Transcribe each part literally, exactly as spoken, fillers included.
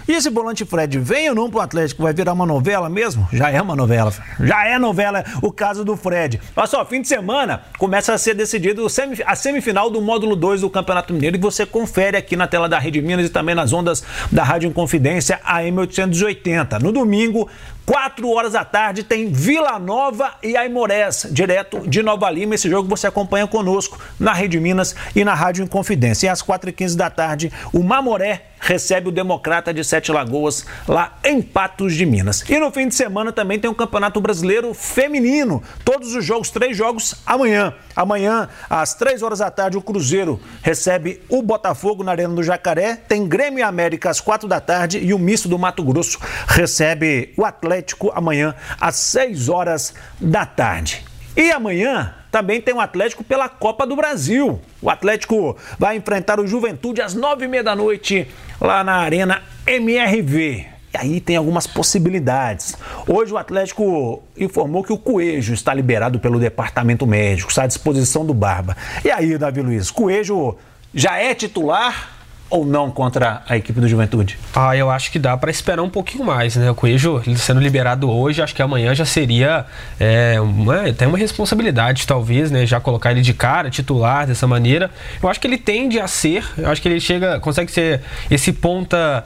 E esse volante Fred vem ou não pro Atlético? Vai virar uma novela mesmo? Já é uma novela. Já é novela o caso do Fred. Olha só, fim de semana começa a ser decidido a semifinal do módulo dois do Campeonato Mineiro e você confere aqui na tela da Rede Minas e também nas ondas da Rádio Inconfidência A M oitocentos e oitenta. No domingo, quatro horas da tarde, tem Vila Nova e Aimorés, direto de Nova Lima. Esse jogo você acompanha conosco na Rede Minas e na Rádio Inconfidência. E às quatro e quinze da tarde, o Mamoré recebe o Democrata de Sete Lagoas, lá em Patos de Minas. E no fim de semana também tem o Campeonato Brasileiro Feminino. Todos os jogos, três jogos amanhã. Amanhã, às três horas da tarde, o Cruzeiro recebe o Botafogo na Arena do Jacaré. Tem Grêmio e América às quatro da tarde e o Misto do Mato Grosso recebe o Atlético amanhã às seis horas da tarde. E amanhã também tem o Atlético pela Copa do Brasil. O Atlético vai enfrentar o Juventude às nove e meia da noite lá na Arena M R V. E aí tem algumas possibilidades. Hoje o Atlético informou que o Coelho está liberado pelo departamento médico, está à disposição do Barba. E aí, Davi Luiz, Coelho já é titular ou não contra a equipe do Juventude? Ah, eu acho que dá para esperar um pouquinho mais, né? O Coelho sendo liberado hoje, acho que amanhã já seria é, uma, até uma responsabilidade, talvez, né? Já colocar ele de cara, titular, dessa maneira. Eu acho que ele tende a ser, eu acho que ele chega, consegue ser esse ponta,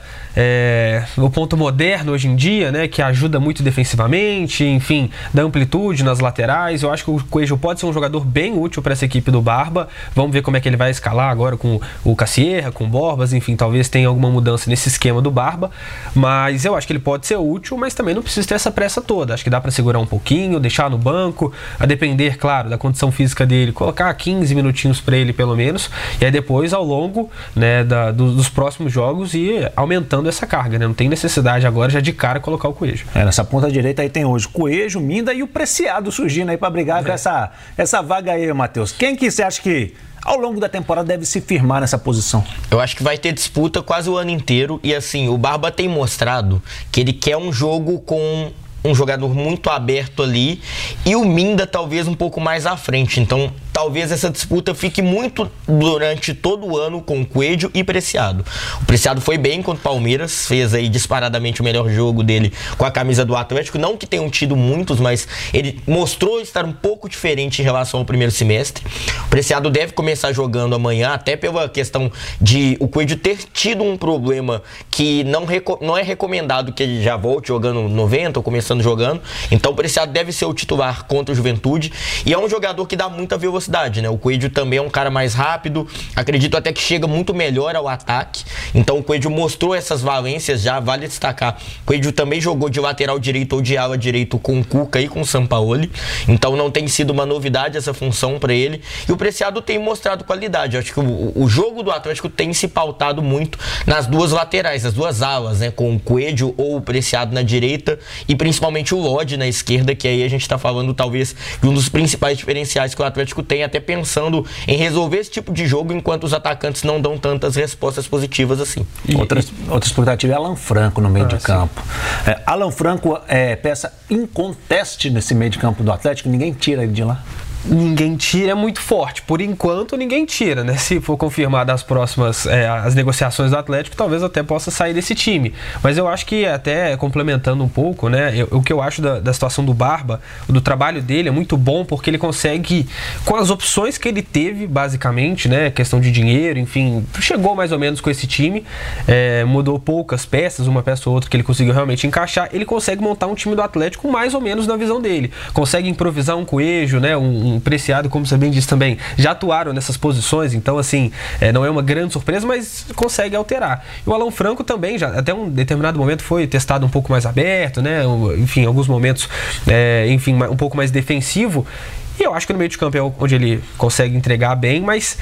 é, o ponto moderno hoje em dia, né? Que ajuda muito defensivamente, enfim, dá amplitude nas laterais. Eu acho que o Coelho pode ser um jogador bem útil para essa equipe do Barba. Vamos ver como é que ele vai escalar agora com o Cassierra, com o Borba. Enfim, talvez tenha alguma mudança nesse esquema do Barba, mas eu acho que ele pode ser útil, mas também não precisa ter essa pressa toda. Acho que dá para segurar um pouquinho, deixar no banco, a depender, claro, da condição física dele, colocar quinze minutinhos para ele pelo menos, e aí depois ao longo, né, da, do, dos próximos jogos ir aumentando essa carga, né? Não tem necessidade agora já de cara colocar o Coelho. É, nessa ponta direita aí tem hoje Coelho, Minda e o Preciado surgindo aí para brigar é. com essa, essa vaga aí, Matheus. Quem que você acha que ao longo da temporada deve se firmar nessa posição? Eu acho que vai ter disputa quase o ano inteiro e assim, o Barba tem mostrado que ele quer um jogo com um jogador muito aberto ali e o Minda talvez um pouco mais à frente, então talvez essa disputa fique muito durante todo o ano com o Coelho e Preciado. O Preciado foi bem contra o Palmeiras, fez aí disparadamente o melhor jogo dele com a camisa do Atlético, não que tenham tido muitos, mas ele mostrou estar um pouco diferente em relação ao primeiro semestre. O Preciado deve começar jogando amanhã, até pela questão de o Coelho ter tido um problema que não, não é recomendado que ele já volte jogando noventa ou começando jogando, então o Preciado deve ser o titular contra o Juventude e é um jogador que dá muita velocidade. Né? O Coelho também é um cara mais rápido, acredito até que chega muito melhor ao ataque, então o Coelho mostrou essas valências já, vale destacar. O Coelho também jogou de lateral direito ou de ala direito com o Cuca e com o Sampaoli, então não tem sido uma novidade essa função para ele, e o Preciado tem mostrado qualidade. Eu acho que o, o jogo do Atlético tem se pautado muito nas duas laterais, as duas alas, né? Com o Coelho ou o Preciado na direita e principalmente o Lodi na esquerda, que aí a gente está falando talvez de um dos principais diferenciais que o Atlético tem, até pensando em resolver esse tipo de jogo enquanto os atacantes não dão tantas respostas positivas assim. E, outra, outra expectativa é Alan Franco no meio ah, de campo. É, Alan Franco é peça inconteste nesse meio de campo do Atlético, ninguém tira ele de lá. Ninguém tira, é muito forte. Por enquanto, ninguém tira, né? Se for confirmada as próximas é, as negociações do Atlético, talvez até possa sair desse time. Mas eu acho que, até complementando um pouco, né? Eu, o que eu acho da, da situação do Barba, do trabalho dele, é muito bom porque ele consegue, com as opções que ele teve, basicamente, né? Questão de dinheiro, enfim, chegou mais ou menos com esse time, é, mudou poucas peças, uma peça ou outra que ele conseguiu realmente encaixar, ele consegue montar um time do Atlético mais ou menos na visão dele. Consegue improvisar um Coelho, né? Um, um Preciado, como você bem disse também, já atuaram nessas posições, então assim, é, não é uma grande surpresa, mas consegue alterar. E o Alan Franco também, já até um determinado momento foi testado um pouco mais aberto, né? Enfim, em alguns momentos, é, enfim, um pouco mais defensivo. E eu acho que no meio de campo é onde ele consegue entregar bem, mas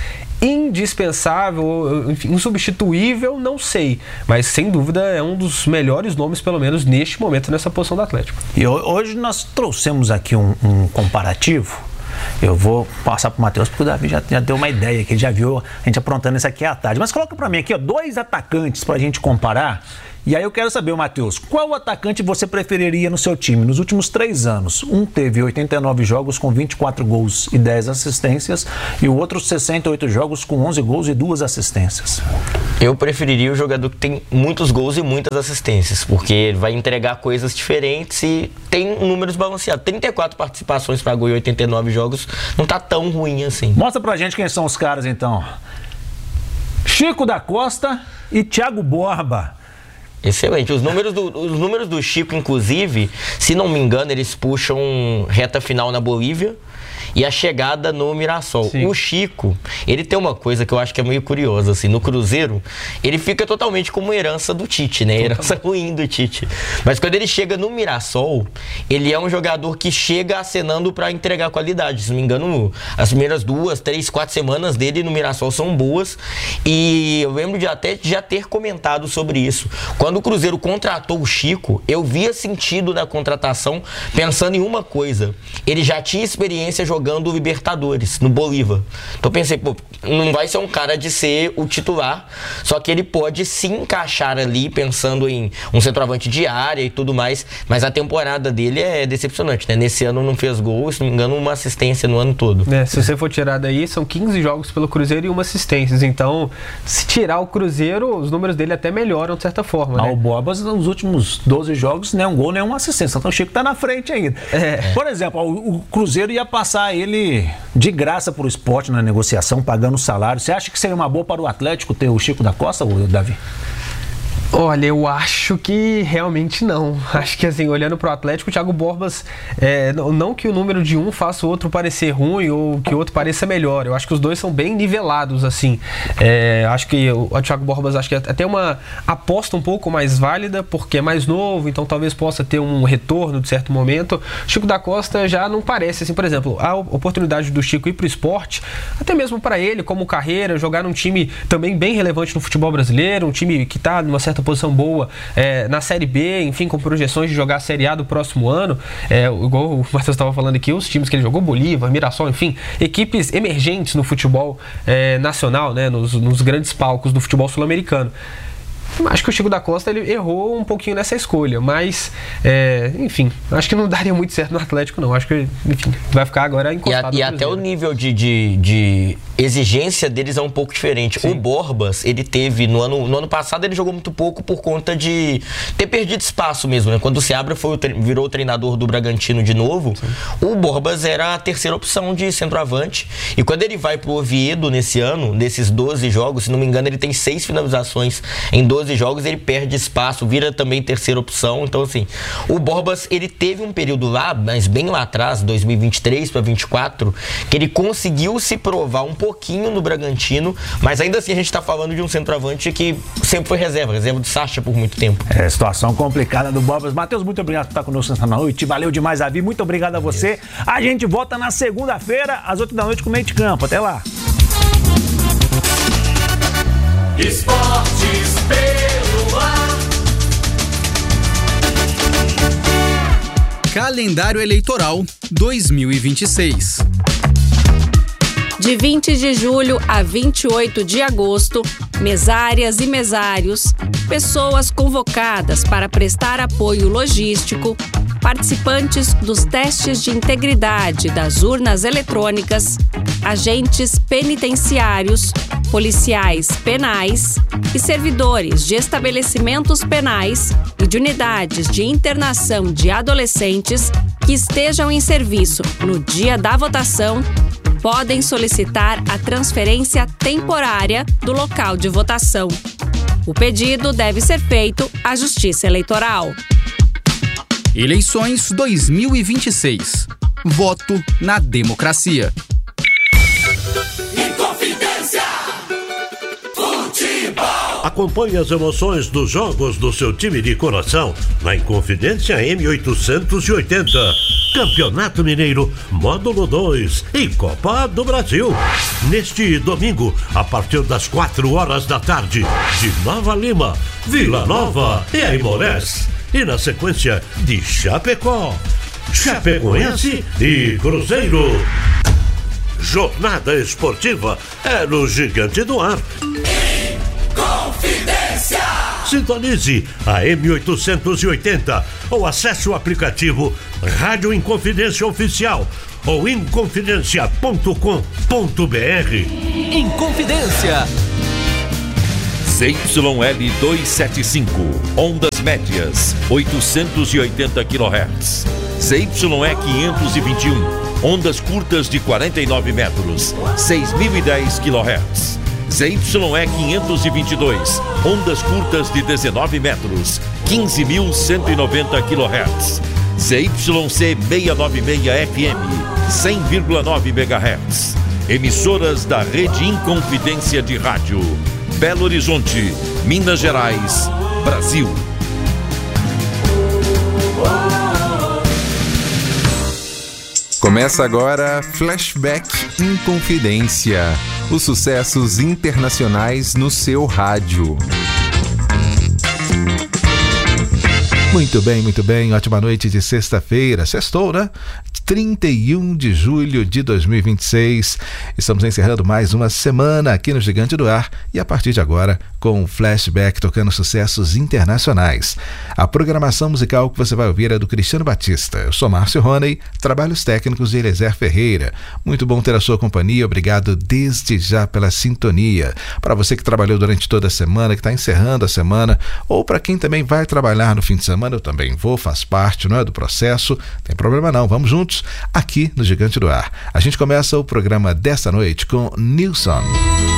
indispensável, enfim, insubstituível, não sei. Mas, sem dúvida, é um dos melhores nomes, pelo menos neste momento, nessa posição do Atlético. E hoje nós trouxemos aqui um, um comparativo. Eu vou passar para o Matheus, porque o Davi já, já deu uma ideia, que ele já viu a gente aprontando isso aqui à tarde. Mas coloca para mim aqui, ó, dois atacantes para a gente comparar, E aí eu quero saber, Matheus, qual atacante você preferiria no seu time nos últimos três anos? Um teve oitenta e nove jogos com vinte e quatro gols e dez assistências e o outro sessenta e oito jogos com onze gols e duas assistências. Eu preferiria o jogador que tem muitos gols e muitas assistências, porque ele vai entregar coisas diferentes e tem números balanceados. trinta e quatro participações para gol e oitenta e nove jogos não tá tão ruim assim. Mostra pra gente quem são os caras então. Chico da Costa e Thiago Borba. Excelente. Os números, do, os números do Chico, inclusive, se não me engano, eles puxam reta final na Bolívia e a chegada no Mirassol. Sim. O Chico, ele tem uma coisa que eu acho que é meio curiosa, assim, no Cruzeiro, ele fica totalmente como herança do Tite, né? Herança ruim do Tite. Mas quando ele chega no Mirassol, ele é um jogador que chega acenando para entregar qualidade. Se não me engano, as primeiras duas, três, quatro semanas dele no Mirassol são boas e eu lembro de até já ter comentado sobre isso. Quando o Cruzeiro contratou o Chico, eu via sentido na contratação pensando em uma coisa. Ele já tinha experiência jogando jogando Libertadores, no Bolívar. Então eu pensei, pô, não vai ser um cara de ser o titular, só que ele pode se encaixar ali, pensando em um centroavante de área e tudo mais, mas a temporada dele é decepcionante, né? Nesse ano não fez gol, se não me engano, uma assistência no ano todo. É, se você for tirar daí, são quinze jogos pelo Cruzeiro e uma assistência. Então, se tirar o Cruzeiro, os números dele até melhoram de certa forma, né? Ah, o Borbas, nos últimos doze jogos, nem um gol, nem uma assistência. Então o Chico tá na frente ainda. É. Por exemplo, o, o Cruzeiro ia passar ele de graça pro Sport na negociação, pagando o salário. Você acha que seria uma boa para o Atlético ter o Chico da Costa, ou Davi? Olha, eu acho que realmente não. Acho que, assim, olhando para o Atlético, o Thiago Borbas, é, não, não que o número de um faça o outro parecer ruim ou que o outro pareça melhor. Eu acho que os dois são bem nivelados, assim. É, acho que o, o Thiago Borbas, acho que é até uma aposta um pouco mais válida, porque é mais novo, então talvez possa ter um retorno de certo momento. Chico da Costa já não parece, assim, por exemplo, a oportunidade do Chico ir para o Sport, até mesmo para ele, como carreira, jogar num time também bem relevante no futebol brasileiro, um time que está numa certa posição boa é, na Série B, enfim, com projeções de jogar a Série A do próximo ano, é, igual o Matheus estava falando aqui, os times que ele jogou, Bolívar, Mirassol, enfim, equipes emergentes no futebol é, nacional, né, nos, nos grandes palcos do futebol sul-americano. Acho que o Chico da Costa ele errou um pouquinho nessa escolha, mas, é, enfim, acho que não daria muito certo no Atlético, não. Acho que, enfim, vai ficar agora encostado. E, a, e até o nível de, de, de exigência deles é um pouco diferente. Sim. O Borbas, ele teve, no ano, no ano passado, ele jogou muito pouco por conta de ter perdido espaço mesmo, né? Quando o Seabra foi, virou o treinador do Bragantino de novo, sim, o Borbas era a terceira opção de centroavante. E quando ele vai pro Oviedo nesse ano, nesses doze jogos, se não me engano, ele tem seis finalizações em doze jogos, ele perde espaço, vira também terceira opção. Então, assim, o Borbas, ele teve um período lá, mas bem lá atrás, dois mil e vinte e três para vinte e quatro, que ele conseguiu se provar um pouquinho no Bragantino, mas ainda assim a gente tá falando de um centroavante que sempre foi reserva, reserva do Sacha por muito tempo. É, situação complicada do Borbas. Matheus, muito obrigado por estar conosco nessa noite, valeu demais, Davi, muito obrigado a você. A gente volta na segunda-feira, às oito da noite com o Meio de Campo. Até lá. Esportes pelo ar. Calendário Eleitoral dois mil e vinte e seis. De vinte de julho a vinte e oito de agosto, mesárias e mesários, pessoas convocadas para prestar apoio logístico, participantes dos testes de integridade das urnas eletrônicas, agentes penitenciários, policiais penais e servidores de estabelecimentos penais e de unidades de internação de adolescentes que estejam em serviço no dia da votação podem solicitar a transferência temporária do local de votação. O pedido deve ser feito à Justiça Eleitoral. Eleições dois mil e vinte e seis. Voto na democracia. Inconfidência Futebol. Acompanhe as emoções dos jogos do seu time de coração na Inconfidência M oitocentos e oitenta. Campeonato Mineiro, Módulo dois e Copa do Brasil. Neste domingo, a partir das quatro horas da tarde, de Nova Lima, Vila Nova e Aimorés. E na sequência de Chapecó, Chapecoense e Cruzeiro. Jornada esportiva é no Gigante do Ar. Confidência. Sintonize a M oitocentos e oitenta ou acesse o aplicativo Rádio Inconfidência Oficial ou inconfidencia ponto com ponto b r. Inconfidência. Z Y L duzentos e setenta e cinco, ondas médias, oitocentos e oitenta quilohertz. Z Y E quinhentos e vinte e um, ondas curtas de quarenta e nove metros, seis mil e dez quilohertz. Z Y E quinhentos e vinte e dois, ondas curtas de dezenove metros, quinze mil cento e noventa quilohertz. Z Y C seiscentos e noventa e seis F M, cem vírgula nove megahertz. Emissoras da Rede Inconfidência de Rádio. Belo Horizonte, Minas Gerais, Brasil. Começa agora Flashback Inconfidência. Os sucessos internacionais no seu rádio. Muito bem, muito bem. Ótima noite de sexta-feira. Sextou, né? trinta e um de julho de dois mil e vinte e seis. Estamos encerrando mais uma semana aqui no Gigante do Ar e a partir de agora com um flashback tocando sucessos internacionais. A programação musical que você vai ouvir é do Cristiano Batista. Eu sou Márcio Roney, trabalhos técnicos de Eliezer Ferreira. Muito bom ter a sua companhia, obrigado desde já pela sintonia. Para você que trabalhou durante toda a semana, que está encerrando a semana, ou para quem também vai trabalhar no fim de semana, eu também vou, faz parte, não é, do processo, não tem problema não, vamos juntos aqui no Gigante do Ar. A gente começa o programa desta noite com Nilson.